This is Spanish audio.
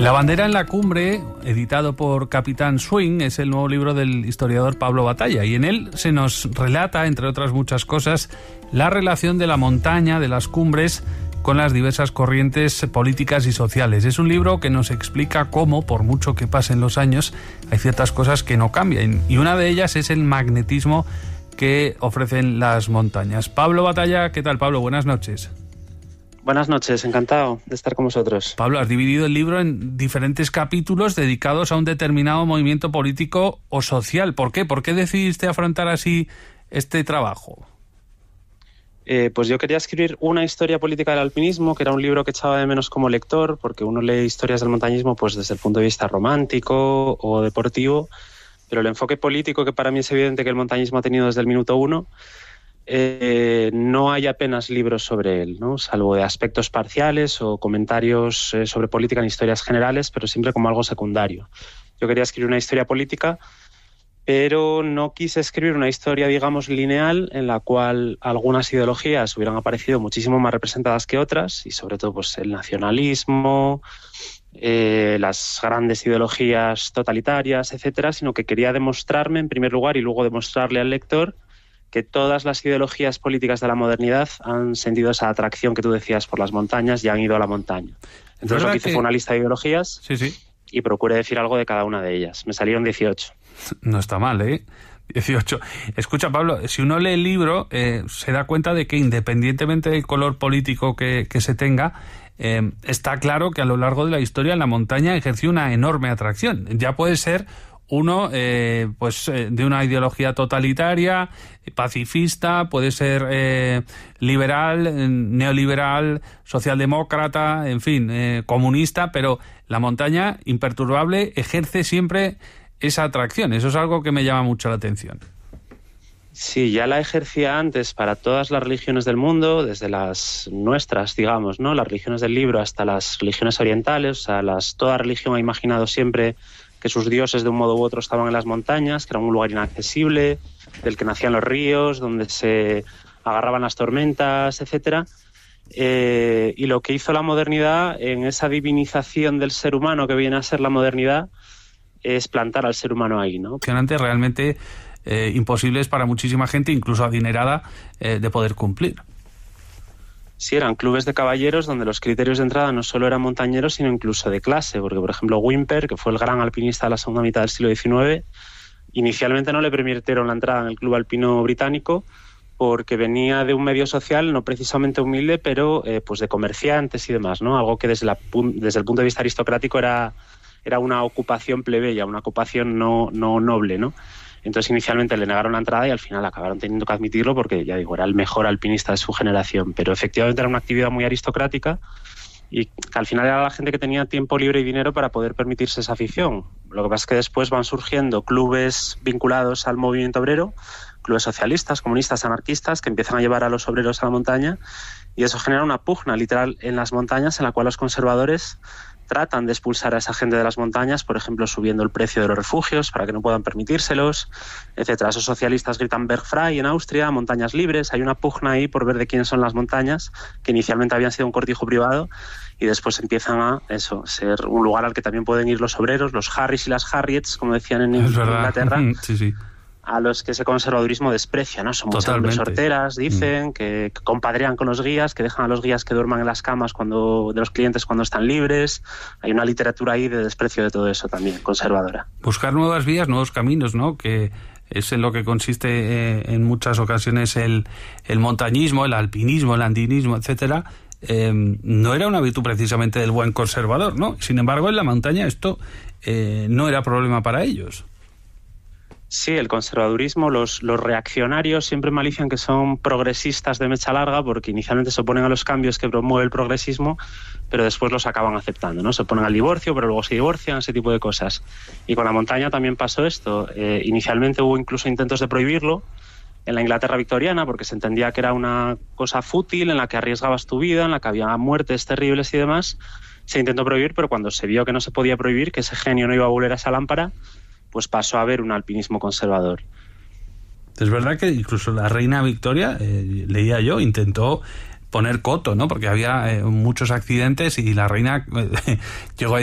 La bandera en la cumbre, editado por Capitán Swing, es el nuevo libro del historiador Pablo Batalla, y en él se nos relata, entre otras muchas cosas, la relación de la montaña, de las cumbres, con las diversas corrientes políticas y sociales. Es un libro que nos explica cómo, por mucho que pasen los años, hay ciertas cosas que no cambian, y una de ellas es el magnetismo que ofrecen las montañas. Pablo Batalla, ¿qué tal, Pablo? Buenas noches. Buenas noches, encantado de estar con vosotros. Pablo, has dividido el libro en diferentes capítulos dedicados a un determinado movimiento político o social. ¿Por qué? ¿Por qué decidiste afrontar así este trabajo? Pues yo quería escribir una historia política del alpinismo, que era un libro que echaba de menos como lector, porque uno lee historias del montañismo pues desde el punto de vista romántico o deportivo, pero el enfoque político, que para mí es evidente que el montañismo ha tenido desde el minuto uno, no hay apenas libros sobre él, ¿no? Salvo de aspectos parciales o comentarios sobre política en historias generales, pero siempre como algo secundario. Yo quería escribir una historia política, pero no quise escribir una historia, digamos, lineal, en la cual algunas ideologías hubieran aparecido muchísimo más representadas que otras, y sobre todo pues el nacionalismo, las grandes ideologías totalitarias, etcétera, sino que quería demostrarme, en primer lugar, y luego demostrarle al lector, que todas las ideologías políticas de la modernidad han sentido esa atracción que tú decías por las montañas y han ido a la montaña. Entonces lo que hice fue una lista de ideologías y procuré decir algo de cada una de ellas. Me salieron 18. No está mal, ¿eh? 18. Escucha, Pablo, si uno lee el libro, se da cuenta de que independientemente del color político que se tenga, está claro que a lo largo de la historia la montaña ejerció una enorme atracción. Ya puede ser uno de una ideología totalitaria, pacifista, puede ser liberal, neoliberal, socialdemócrata, en fin, comunista, pero la montaña, imperturbable, ejerce siempre esa atracción. Eso es algo que me llama mucho la atención. Sí, ya la ejercía antes para todas las religiones del mundo, desde las nuestras, digamos, ¿no? Las religiones del libro hasta las religiones orientales. O sea, toda religión ha imaginado siempre que sus dioses de un modo u otro estaban en las montañas, que era un lugar inaccesible, del que nacían los ríos, donde se agarraban las tormentas, etcétera. Y lo que hizo la modernidad en esa divinización del ser humano que viene a ser la modernidad es plantar al ser humano ahí, ¿no? Realmente imposibles para muchísima gente, incluso adinerada, de poder cumplir. Sí, eran clubes de caballeros donde los criterios de entrada no solo eran montañeros, sino incluso de clase, porque, por ejemplo, Whymper, que fue el gran alpinista de la segunda mitad del siglo XIX, inicialmente no le permitieron la entrada en el club alpino británico porque venía de un medio social no precisamente humilde, pero pues de comerciantes y demás, ¿no? Algo que desde el punto de vista aristocrático era una ocupación plebeya, una ocupación no noble, ¿no? Entonces inicialmente le negaron la entrada y al final acabaron teniendo que admitirlo porque, ya digo, era el mejor alpinista de su generación. Pero efectivamente era una actividad muy aristocrática y que al final era la gente que tenía tiempo libre y dinero para poder permitirse esa afición. Lo que pasa es que después van surgiendo clubes vinculados al movimiento obrero, clubes socialistas, comunistas, anarquistas, que empiezan a llevar a los obreros a la montaña, y eso genera una pugna literal en las montañas en la cual los conservadores tratan de expulsar a esa gente de las montañas, por ejemplo, subiendo el precio de los refugios para que no puedan permitírselos, etcétera. Esos socialistas gritan Bergfrei en Austria, montañas libres. Hay una pugna ahí por ver de quién son las montañas, que inicialmente habían sido un cortijo privado y después empiezan a ser un lugar al que también pueden ir los obreros, los Harrys y las Harriets, como decían en Inglaterra. Sí. A los que ese conservadurismo desprecia, ¿no? Son muchas hombres sorteras, dicen, que compadrean con los guías, que dejan a los guías que duerman en las camas de los clientes cuando están libres. Hay una literatura ahí de desprecio de todo eso también, conservadora. Buscar nuevas vías, nuevos caminos, ¿no? Que es en lo que consiste en muchas ocasiones el montañismo, el alpinismo, el andinismo, etcétera. No era una virtud precisamente del buen conservador, ¿no? Sin embargo, en la montaña esto no era problema para ellos. Sí, el conservadurismo, los reaccionarios siempre malician que son progresistas de mecha larga porque inicialmente se oponen a los cambios que promueve el progresismo, pero después los acaban aceptando, ¿no? Se oponen al divorcio, pero luego se divorcian, ese tipo de cosas. Y con la montaña también pasó esto. Inicialmente hubo incluso intentos de prohibirlo en la Inglaterra victoriana porque se entendía que era una cosa fútil en la que arriesgabas tu vida, en la que había muertes terribles y demás. Se intentó prohibir, pero cuando se vio que no se podía prohibir, que ese genio no iba a volver a esa lámpara, pues pasó a haber un alpinismo conservador. Es verdad que incluso la reina Victoria, leía yo, intentó poner coto, ¿no? Porque había muchos accidentes y la reina llegó a